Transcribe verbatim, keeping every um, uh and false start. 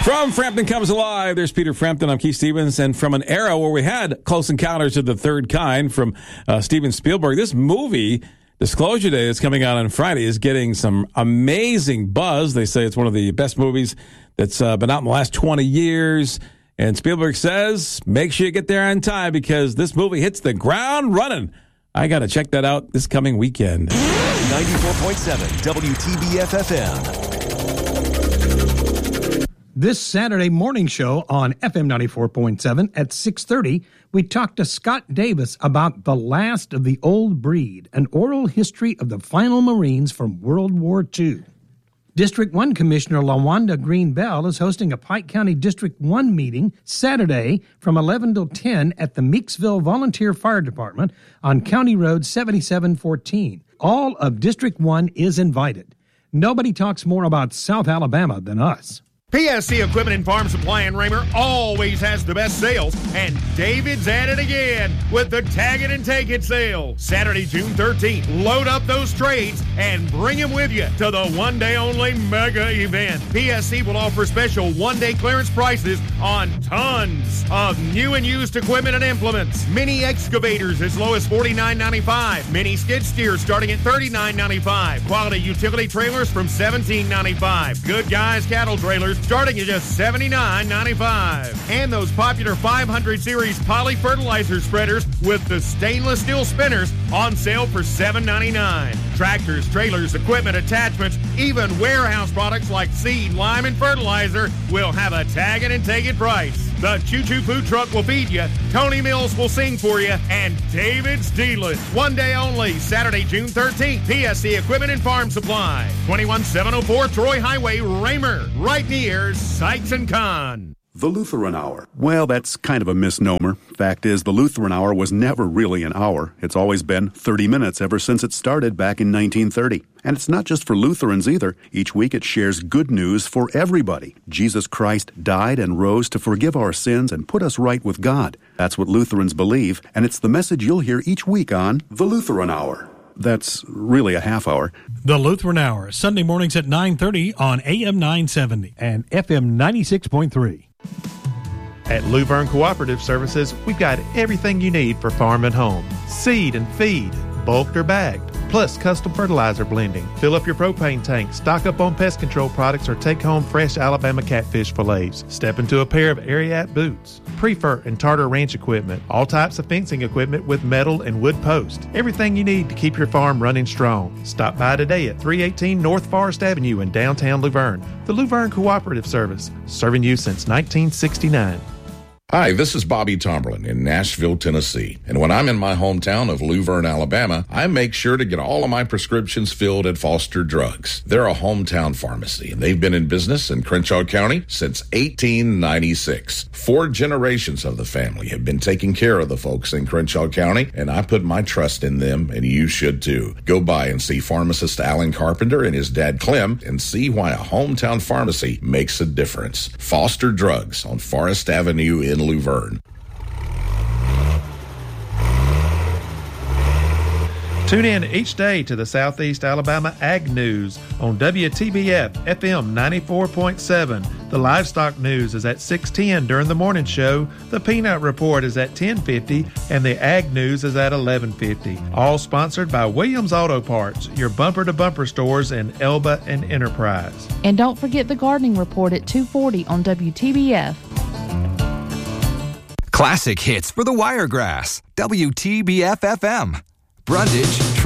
From Frampton Comes Alive, there's Peter Frampton. I'm Keith Stevens. And from an era where we had Close Encounters of the Third Kind from uh, Steven Spielberg, this movie, Disclosure Day, that's coming out on Friday, is getting some amazing buzz. They say it's one of the best movies that's uh, been out in the last twenty years. And Spielberg says, make sure you get there on time because this movie hits the ground running. I got to check that out this coming weekend. ninety-four point seven W T B F F M. This Saturday morning show on F M ninety-four point seven at six thirty, we talked to Scott Davis about The Last of the Old Breed, an oral history of the final Marines from World War Two. District one Commissioner LaWanda Green Bell is hosting a Pike County District one meeting Saturday from eleven till ten at the Meeksville Volunteer Fire Department on County Road seventy-seven fourteen. All of District one is invited. Nobody talks more about South Alabama than us. P S C Equipment and Farm Supply in Raymer always has the best sales, and David's at it again with the Tag It and Take It sale. Saturday, June thirteenth, load up those trades and bring them with you to the one-day-only mega event. P S C will offer special one-day clearance prices on tons of new and used equipment and implements. Mini excavators as low as forty-nine ninety-five. Mini skid steers starting at thirty-nine ninety-five. Quality utility trailers from seventeen ninety-five. Good Guys cattle trailers starting at just seventy-nine ninety-five. And those popular five hundred series poly fertilizer spreaders with the stainless steel spinners on sale for seven ninety-nine. Tractors, trailers, equipment, attachments, even warehouse products like seed, lime, and fertilizer will have a Tag It and Take It price. The Choo Choo Food Truck will feed you, Tony Mills will sing for you, and David's dealing. One day only, Saturday, June thirteenth, P S C Equipment and Farm Supply, twenty-one seven oh four Troy Highway, Raymer, right near Sykes and Kahn. The Lutheran Hour. Well, that's kind of a misnomer. Fact is, the Lutheran Hour was never really an hour. It's always been thirty minutes ever since it started back in nineteen thirty. And it's not just for Lutherans either. Each week it shares good news for everybody. Jesus Christ died and rose to forgive our sins and put us right with God. That's what Lutherans believe, and it's the message you'll hear each week on The Lutheran Hour. That's really a half hour. The Lutheran Hour, Sunday mornings at nine thirty on A M nine seventy and F M ninety-six point three. At Luverne Cooperative Services, we've got everything you need for farm and home. Seed and feed, bulked or bagged, plus custom fertilizer blending. Fill up your propane tank, stock up on pest control products, or take home fresh Alabama catfish fillets. Step into a pair of Ariat boots, Prefer and Tartar Ranch equipment, all types of fencing equipment with metal and wood posts. Everything you need to keep your farm running strong. Stop by today at three eighteen North Forest Avenue in downtown Luverne. The Luverne Cooperative Service, serving you since nineteen sixty-nine. Hi, this is Bobby Tomberlin in Nashville, Tennessee. And when I'm in my hometown of Luverne, Alabama, I make sure to get all of my prescriptions filled at Foster Drugs. They're a hometown pharmacy, and they've been in business in Crenshaw County since eighteen ninety-six. Four generations of the family have been taking care of the folks in Crenshaw County, and I put my trust in them, and you should too. Go by and see pharmacist Alan Carpenter and his dad Clem and see why a hometown pharmacy makes a difference. Foster Drugs on Forest Avenue in Luverne. Tune in each day to the Southeast Alabama Ag News on W T B F F M ninety-four point seven. The Livestock News is at six ten during the morning show. The Peanut Report is at ten fifty, and the Ag News is at eleven fifty. All sponsored by Williams Auto Parts, your bumper-to-bumper stores in Elba and Enterprise. And don't forget the Gardening Report at two forty on W T B F. Classic hits for the Wiregrass. W T B F F M. Brundage.